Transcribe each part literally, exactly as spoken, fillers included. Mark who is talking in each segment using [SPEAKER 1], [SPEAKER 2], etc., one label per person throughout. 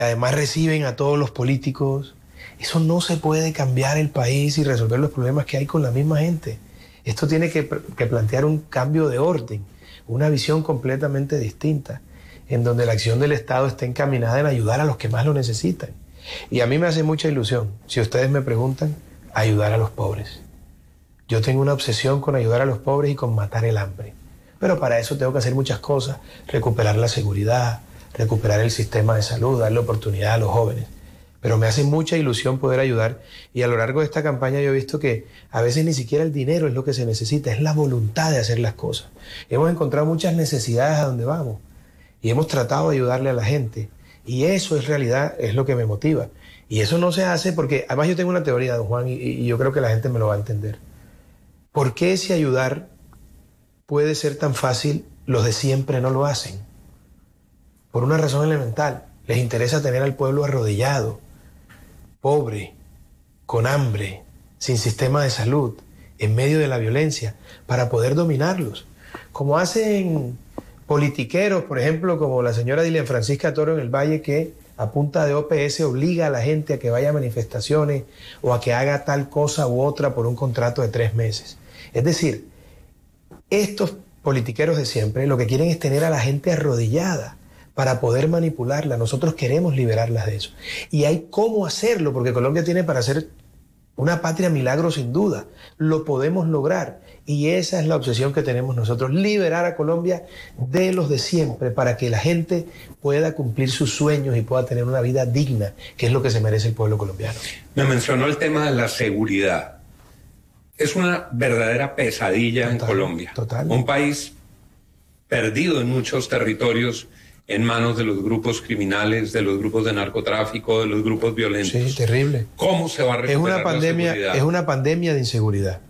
[SPEAKER 1] además reciben a todos los políticos. Eso no se puede cambiar el país y resolver los problemas que hay con la misma gente. Esto tiene que, que plantear un cambio de orden, una visión completamente distinta, en donde la acción del Estado esté encaminada en ayudar a los que más lo necesitan. Y a mí me hace mucha ilusión, si ustedes me preguntan, ayudar a los pobres. Yo tengo una obsesión con ayudar a los pobres y con matar el hambre. Pero para eso tengo que hacer muchas cosas, recuperar la seguridad, recuperar el sistema de salud, darle oportunidad a los jóvenes. Pero me hace mucha ilusión poder ayudar, y a lo largo de esta campaña yo he visto que a veces ni siquiera el dinero es lo que se necesita, es la voluntad de hacer las cosas. Hemos encontrado muchas necesidades a donde vamos y hemos tratado de ayudarle a la gente, y eso es realidad, es lo que me motiva. Y eso no se hace porque, además yo tengo una teoría, don Juan, y, y yo creo que la gente me lo va a entender. ¿Por qué si ayudar puede ser tan fácil, los de siempre no lo hacen? Por una razón elemental, les interesa tener al pueblo arrodillado, pobre, con hambre, sin sistema de salud, en medio de la violencia, para poder dominarlos. Como hacen politiqueros, por ejemplo, como la señora Dilian Francisca Toro en el Valle, que a punta de O P S obliga a la gente a que vaya a manifestaciones o a que haga tal cosa u otra por un contrato de tres meses. Es decir, estos politiqueros de siempre lo que quieren es tener a la gente arrodillada para poder manipularla. Nosotros queremos liberarlas de eso. Y hay cómo hacerlo, porque Colombia tiene para ser una patria milagro sin duda. Lo podemos lograr. Y esa es la obsesión que tenemos nosotros, liberar a Colombia de los de siempre para que la gente pueda cumplir sus sueños y pueda tener una vida digna, que es lo que se merece el pueblo colombiano. Me
[SPEAKER 2] mencionó el tema de la seguridad. Es una verdadera pesadilla total, en Colombia.
[SPEAKER 1] Total.
[SPEAKER 2] Un país perdido en muchos territorios, en manos de los grupos criminales, de los grupos de narcotráfico, de los grupos violentos.
[SPEAKER 1] Sí, terrible.
[SPEAKER 2] ¿Cómo se va a recuperar
[SPEAKER 1] es una pandemia,
[SPEAKER 2] la seguridad?
[SPEAKER 1] Es una pandemia de inseguridad.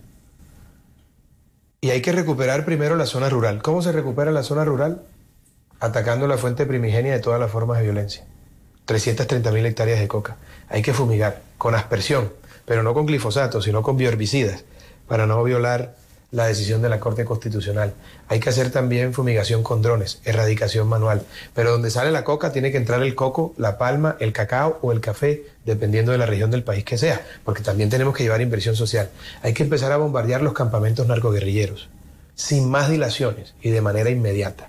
[SPEAKER 1] Y hay que recuperar primero la zona rural. ¿Cómo se recupera la zona rural? Atacando la fuente primigenia de todas las formas de violencia. trescientas treinta mil hectáreas de coca. Hay que fumigar con aspersión, pero no con glifosato, sino con bioherbicidas, para no violar la decisión de la Corte Constitucional. Hay que hacer también fumigación con drones, erradicación manual. Pero donde sale la coca tiene que entrar el coco, la palma, el cacao o el café, dependiendo de la región del país que sea, porque también tenemos que llevar inversión social. Hay que empezar a bombardear los campamentos narcoguerrilleros, sin más dilaciones y de manera inmediata.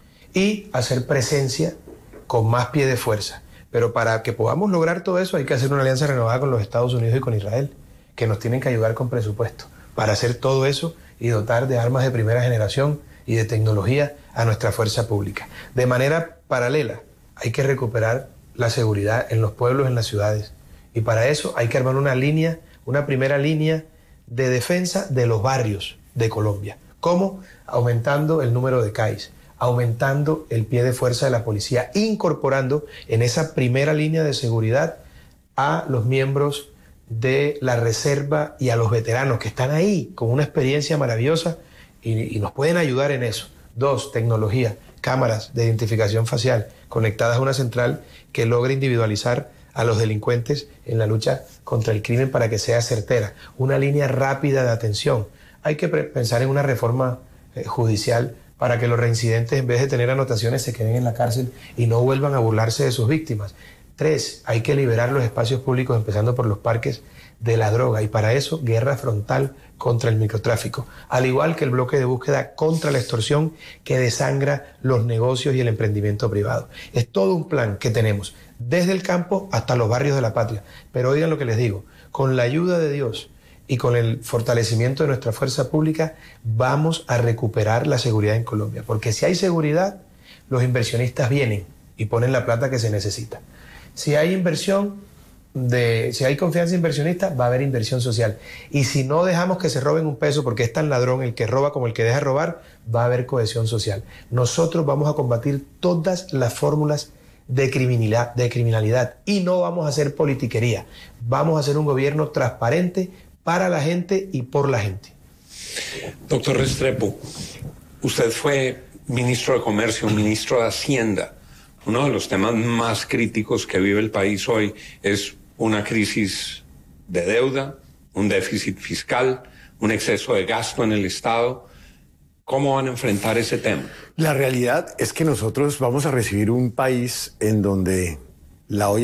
[SPEAKER 1] Y hacer presencia con más pie de fuerza. Pero para que podamos lograr todo eso hay que hacer una alianza renovada con los Estados Unidos y con Israel, que nos tienen que ayudar con presupuesto para hacer todo eso y dotar de armas de primera generación y de tecnología a nuestra fuerza pública. De manera paralela, hay que recuperar la seguridad en los pueblos, en las ciudades. Y para eso hay que armar una línea, una primera línea de defensa de los barrios de Colombia. ¿Cómo? Aumentando el número de C A Is, aumentando el pie de fuerza de la policía, incorporando en esa primera línea de seguridad a los miembros de la reserva y a los veteranos que están ahí con una experiencia maravillosa y, y nos pueden ayudar en eso. Dos, tecnología, cámaras de identificación facial conectadas a una central que logre individualizar a los delincuentes en la lucha contra el crimen para que sea certera. Una línea rápida de atención. Hay que pensar en una reforma eh, judicial para que los reincidentes, en vez de tener anotaciones, se queden en la cárcel y no vuelvan a burlarse de sus víctimas. Tres, hay que liberar los espacios públicos, empezando por los parques, de la droga, y para eso guerra frontal contra el microtráfico, al igual que el bloque de búsqueda contra la extorsión que desangra los negocios y el emprendimiento privado. Es todo un plan que tenemos, desde el campo hasta los barrios de la patria. Pero oigan lo que les digo, con la ayuda de Dios y con el fortalecimiento de nuestra fuerza pública, vamos a recuperar la seguridad en Colombia, porque si hay seguridad, los inversionistas vienen y ponen la plata que se necesita. Si hay inversión, de, si hay confianza inversionista, va a haber inversión social. Y si no dejamos que se roben un peso, porque es tan ladrón el que roba como el que deja robar, va a haber cohesión social. Nosotros vamos a combatir todas las fórmulas de criminalidad, de criminalidad y no vamos a hacer politiquería. Vamos a hacer un gobierno transparente para la gente y por la gente.
[SPEAKER 2] Doctor Restrepo, usted fue ministro de Comercio, ministro de Hacienda. Uno de los temas más críticos que vive el país hoy es una crisis de deuda, un déficit fiscal, un exceso de gasto en el Estado. ¿Cómo van a enfrentar ese tema?
[SPEAKER 3] La realidad es que nosotros vamos a recibir un país en donde la olla